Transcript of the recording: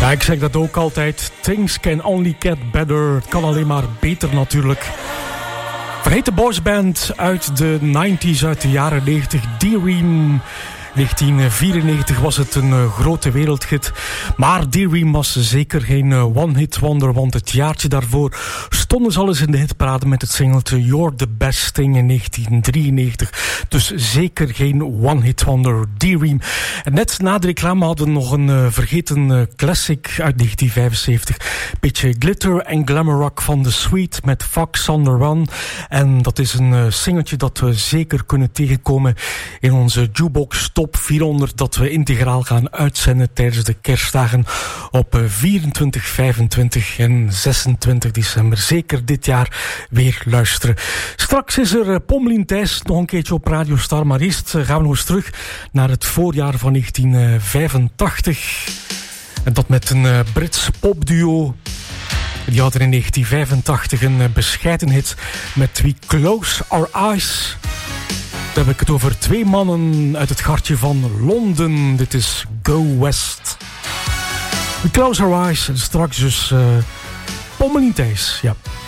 Ja, ik zeg dat ook altijd. Things can only get better. Het kan alleen maar beter natuurlijk. Vergeten boysband uit de 90s, uit de jaren 90. D-Ream. 1994 was het een grote wereldhit. Maar D-Ream was zeker geen one-hit wonder, want het jaartje daarvoor stonden ze al eens in de hitparade met het singeltje You're the Best Thing in 1993. Dus zeker geen one-hit wonder, D-Ream. En net na de reclame hadden we nog een vergeten classic uit 1975. Beetje glitter en glamour rock van The Sweet met Fox on the Run. En dat is een singeltje dat we zeker kunnen tegenkomen in onze Jukebox Top 400 dat we integraal gaan uitzenden tijdens de kerstdagen op 24, 25 en 26 december. Zeker dit jaar weer luisteren. Straks is er Pommelien Thijs nog een keertje op Radio Star, maar eerst gaan we nog eens terug naar het voorjaar van 1985. En dat met een Brits popduo. Die hadden in 1985 een bescheiden hit met We Close Our Eyes. Dan heb ik het over twee mannen uit het hartje van Londen. Dit is Go West. We Close Our Eyes. En straks dus Pommelien Thijs. Ja.